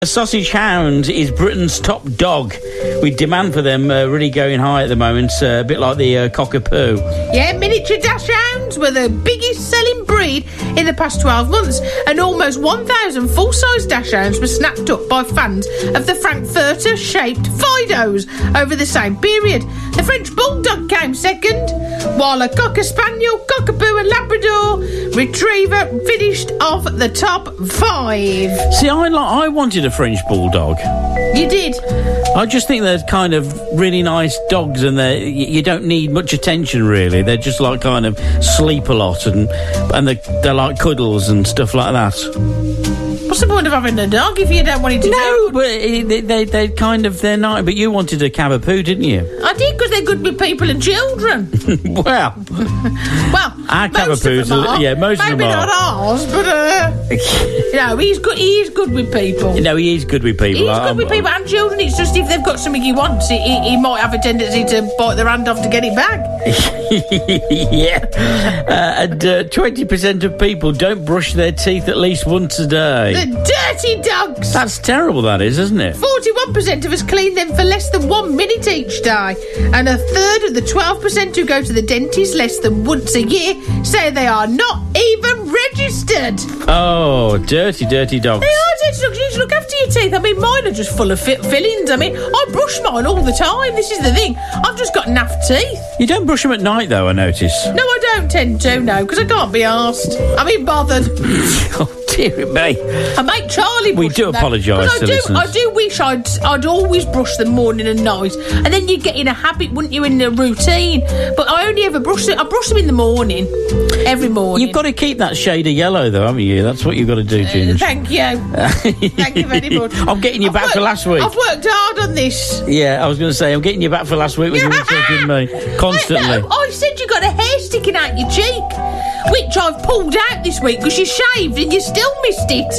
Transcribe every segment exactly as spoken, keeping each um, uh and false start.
A sausage hound is Britain's top dog, with demand for them uh, really going high at the moment, uh, a bit like the uh, cockapoo. Yeah, miniature dachshunds were the biggest selling breed in the past twelve months, and almost one thousand full-size dachshunds were snapped up by fans of the Frankfurter-shaped Fidos over the same period. The French Bulldog came second, while a Cocker Spaniel, Cockapoo and Labrador Retriever finished off the top five. See, I, li- I wanted a French Bulldog. You did? I just think they're kind of really nice dogs, and they you don't need much attention, really. They're just like kind of sleep a lot, and and they're, they're like cuddles and stuff like that. What's the point of having a dog if you don't want it to No, do? but they, they, they're kind of, they're nice. But you wanted a Cavapoo, didn't you? I did, because they're good with people and children. Well, well, our most of Cavapoos, them are. yeah, most Maybe of them are. not ours, but uh, you know, he's good. He is good with people. No, he is good with people. He's I, good with I, people and children. It's just if they've got something he wants, he, he, he might have a tendency to bite their hand off to get it back. Yeah, uh, and uh, twenty percent of people don't brush their teeth at least once a day. The dirty dogs. That's terrible, that is, isn't it? forty-one percent of us clean them for less than one minute each day, and a third of the twelve percent who go to the dentist less than once a year say they are not even registered. Oh, dirty, dirty dogs. They are dirty dogs. You need to look after your teeth. I mean, mine are just full of fi- fillings. I mean, I brush mine all the time. This is the thing. I've just got naff teeth. You don't brush them at night, though, I notice. No, I don't tend to, no, because I can't be arsed. I mean, bothered. Oh, dear me. I make Charlie brush We do them, though, apologise 'cause to I do, listeners. I do wish I'd I'd always brush them morning and night, and then you'd get in a habit, wouldn't you, in the routine. But I only ever brush them. I brush them in the morning, every morning. You've got to keep that shade of yellow, though, haven't you? That's what you've got to do, Uh, Ginge. thank you. Thank you very much. I'm getting you I've back worked, for last week. I've worked hard on this. Yeah, I was going to say, I'm getting you back for last week when you were insulting me constantly. I, no, I said you got a hair sticking out your cheek, which I've pulled out this week because you shaved and you still missed it.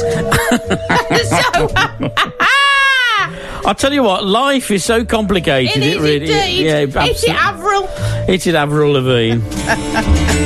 So, I'll tell you what, life is so complicated. it is really, indeed. yeah, It's absolutely. it, Avril. It's it, Avril Lavigne.